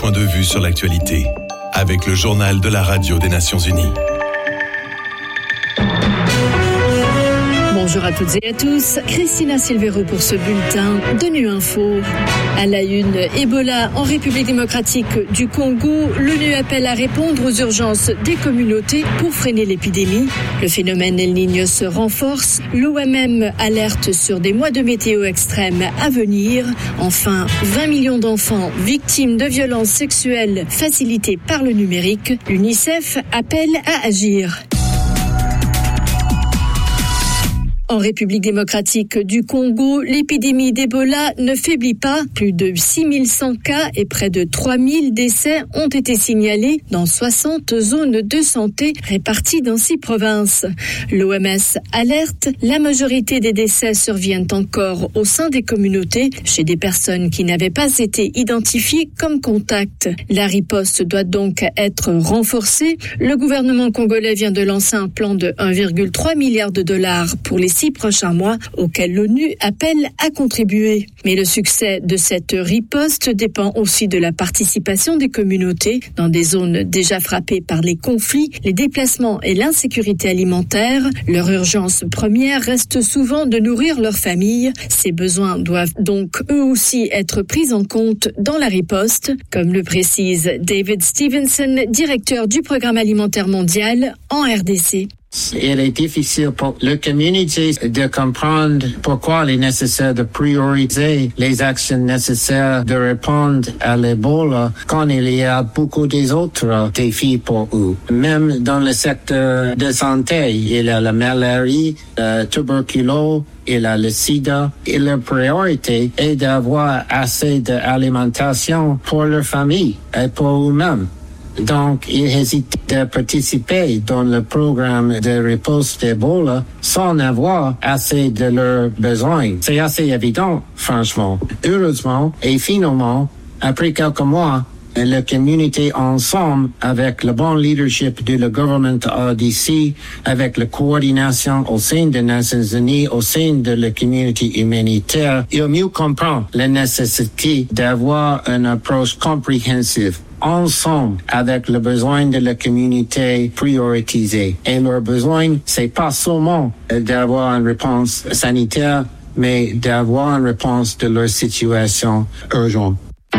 point de vue sur l'actualité, avec le journal de la radio des Nations Unies. Bonjour à toutes et à tous, Christina Silvero pour ce bulletin de Nu Info. À la une, Ebola en République démocratique du Congo, l'ONU appelle à répondre aux urgences des communautés pour freiner l'épidémie. Le phénomène El Niño se renforce, l'OMM alerte sur des mois de météo extrêmes à venir. Enfin, 20 millions d'enfants victimes de violences sexuelles facilitées par le numérique. L'UNICEF appelle à agir. En République démocratique du Congo, l'épidémie d'Ebola ne faiblit pas. Plus de 6100 cas et près de 3000 décès ont été signalés dans 60 zones de santé réparties dans 6 provinces. L'OMS alerte, la majorité des décès surviennent encore au sein des communautés, chez des personnes qui n'avaient pas été identifiées comme contacts. La riposte doit donc être renforcée. Le gouvernement congolais vient de lancer un plan de 1,3 milliard de dollars pour les 6 prochains mois auxquels l'ONU appelle à contribuer. Mais le succès de cette riposte dépend aussi de la participation des communautés dans des zones déjà frappées par les conflits, les déplacements et l'insécurité alimentaire. Leur urgence première reste souvent de nourrir leurs familles. Ces besoins doivent donc eux aussi être pris en compte dans la riposte, comme le précise David Stevenson, directeur du Programme alimentaire mondial en RDC. Il est difficile pour la communauté de comprendre pourquoi il est nécessaire de prioriser les actions nécessaires de répondre à l'Ebola quand il y a beaucoup d'autres défis pour eux. Même dans le secteur de santé, il y a la malaria, la tuberculose, il y a le sida. Et leur priorité est d'avoir assez d'alimentation pour leur famille et pour eux-mêmes. Donc, ils hésitent de participer dans le programme de riposte d'Ebola sans avoir assez de leurs besoins. C'est assez évident, franchement. Heureusement, et finalement, après quelques mois, la communauté ensemble, avec le bon leadership de la government RDC, avec la coordination au sein des Nations Unies, au sein de la communauté humanitaire, il mieux comprend la nécessité d'avoir une approche compréhensive ensemble avec le besoin de la communauté prioritisée. Et leur besoin, c'est pas seulement d'avoir une réponse sanitaire, mais d'avoir une réponse de leur situation urgente.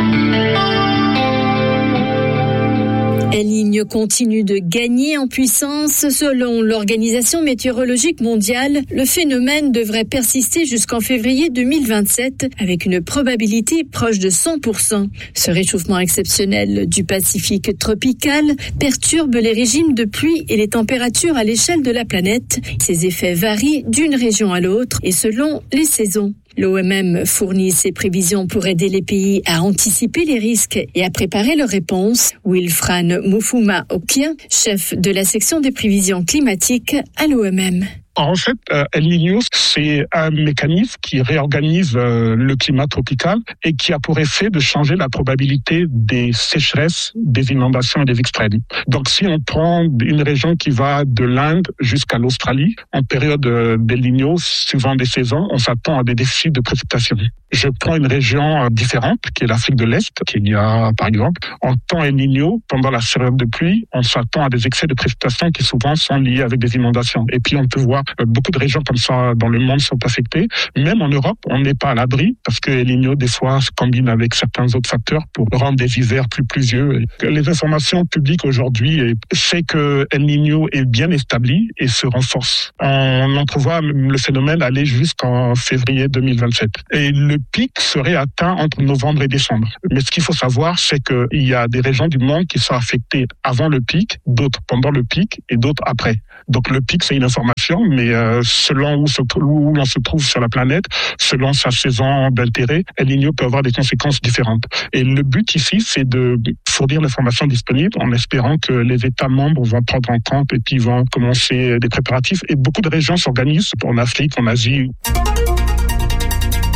El Niño continue de gagner en puissance. Selon l'Organisation météorologique mondiale, le phénomène devrait persister jusqu'en février 2027 avec une probabilité proche de 100%. Ce réchauffement exceptionnel du Pacifique tropical perturbe les régimes de pluie et les températures à l'échelle de la planète. Ces effets varient d'une région à l'autre et selon les saisons. L'OMM fournit ses prévisions pour aider les pays à anticiper les risques et à préparer leurs réponses. Wilfran Mufuma Okia, chef de la section des prévisions climatiques à l'OMM. En fait, El Niño, c'est un mécanisme qui réorganise le climat tropical et qui a pour effet de changer la probabilité des sécheresses, des inondations et des extrêmes. Donc, si on prend une région qui va de l'Inde jusqu'à l'Australie, en période d'El Niño, suivant des saisons, on s'attend à des déficits de précipitations. Je prends une région différente, qui est l'Afrique de l'Est, Kenya par exemple. En temps El Niño, pendant la période de pluie, on s'attend à des excès de précipitations qui souvent sont liés avec des inondations. Et puis on peut voir beaucoup de régions comme ça dans le monde sont affectées. Même en Europe, on n'est pas à l'abri parce que El Niño, des fois, se combine avec certains autres facteurs pour rendre des hivers plus pluvieux. Les informations publiques aujourd'hui, c'est que El Niño est bien établi et se renforce. On entrevoit le phénomène aller jusqu'en février 2027. Et le pic serait atteint entre novembre et décembre. Mais ce qu'il faut savoir, c'est qu'il y a des régions du monde qui sont affectées avant le pic, d'autres pendant le pic et d'autres après. Donc le pic, c'est une information, mais selon où l'on se trouve sur la planète, selon sa saison d'intérêt, El Niño peut avoir des conséquences différentes. Et le but ici, c'est de fournir l'information disponible en espérant que les États membres vont prendre en compte et puis vont commencer des préparatifs. Et beaucoup de régions s'organisent en Afrique, en Asie.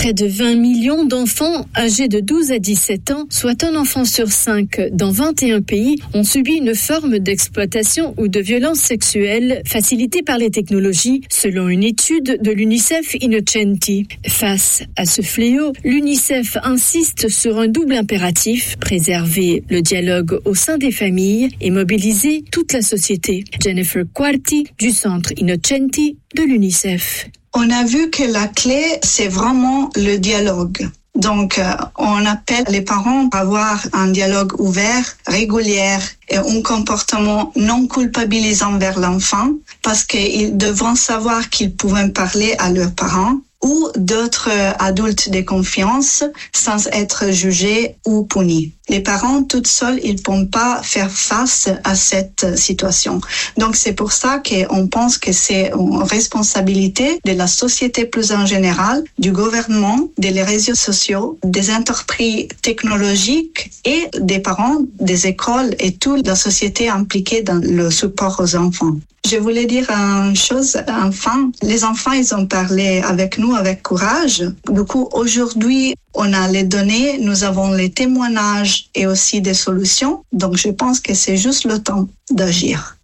Près de 20 millions d'enfants âgés de 12 à 17 ans, soit un enfant sur 5 dans 21 pays, ont subi une forme d'exploitation ou de violence sexuelle facilitée par les technologies, selon une étude de l'UNICEF Innocenti. Face à ce fléau, l'UNICEF insiste sur un double impératif, préserver le dialogue au sein des familles et mobiliser toute la société. Jennifer Quarti du centre Innocenti de l'UNICEF. On a vu que la clé, c'est vraiment le dialogue. Donc, on appelle les parents à avoir un dialogue ouvert, régulier et un comportement non culpabilisant vers l'enfant parce qu'ils devront savoir qu'ils peuvent parler à leurs parents ou d'autres adultes de confiance sans être jugés ou punis. Les parents, tout seuls, ils ne peuvent pas faire face à cette situation. Donc, c'est pour ça qu'on pense que c'est une responsabilité de la société plus en général, du gouvernement, des réseaux sociaux, des entreprises technologiques et des parents, des écoles et toute la société impliquée dans le support aux enfants. Je voulais dire une chose, enfin, les enfants, ils ont parlé avec nous avec courage. Du coup, aujourd'hui, on a les données, nous avons les témoignages et aussi des solutions. Donc, je pense que c'est juste le temps d'agir.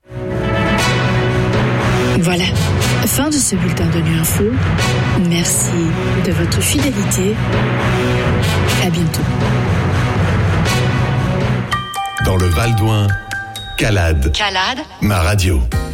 Voilà, fin de ce bulletin de Nuit Info. Merci de votre fidélité. À bientôt. Dans le Val d'Ouin, Calade. Calade. Ma radio.